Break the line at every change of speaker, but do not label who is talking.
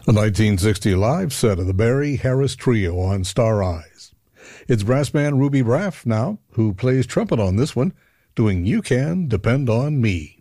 A 1960 live set of the Barry Harris Trio on Star Eyes. It's brass band Ruby Braff now, who plays trumpet on this one, doing You Can Depend on Me.